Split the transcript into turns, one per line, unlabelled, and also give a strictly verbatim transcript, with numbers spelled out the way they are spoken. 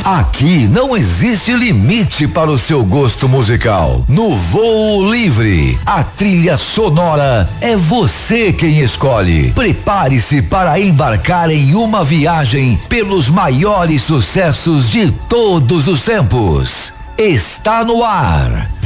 Aqui não existe limite para o seu gosto musical. No Voo Livre, a trilha sonora é você quem escolhe. Prepare-se para embarcar em uma viagem pelos maiores sucessos de todos os tempos. Está no ar.